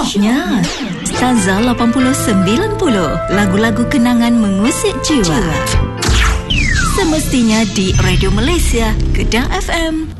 Syoknya Staza 80-90, lagu-lagu kenangan mengusik jiwa. Semestinya di Radio Malaysia, Kedah FM.